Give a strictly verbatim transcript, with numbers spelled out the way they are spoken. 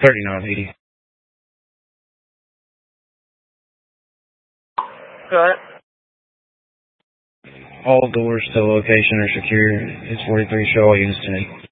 thirty-nine eighty. Go ahead. All doors to the location are secure. It's forty-three. Show all units today.